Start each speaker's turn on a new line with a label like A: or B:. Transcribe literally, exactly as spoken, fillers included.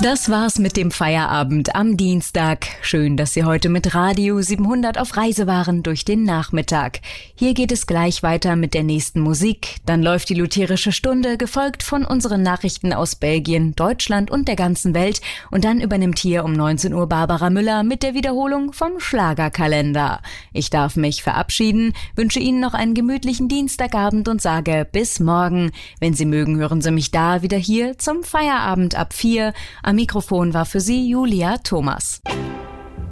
A: Das war's mit dem Feierabend am Dienstag. Schön, dass Sie heute mit Radio siebenhundert auf Reise waren durch den Nachmittag. Hier geht es gleich weiter mit der nächsten Musik. Dann läuft die lutherische Stunde, gefolgt von unseren Nachrichten aus Belgien, Deutschland und der ganzen Welt. Und dann übernimmt hier um neunzehn Uhr Barbara Müller mit der Wiederholung vom Schlagerkalender. Ich darf mich verabschieden, wünsche Ihnen noch einen gemütlichen Dienstagabend und sage bis morgen. Wenn Sie mögen, hören Sie mich da wieder hier zum Feierabend ab vier. Am Mikrofon war für Sie Julia Thomas.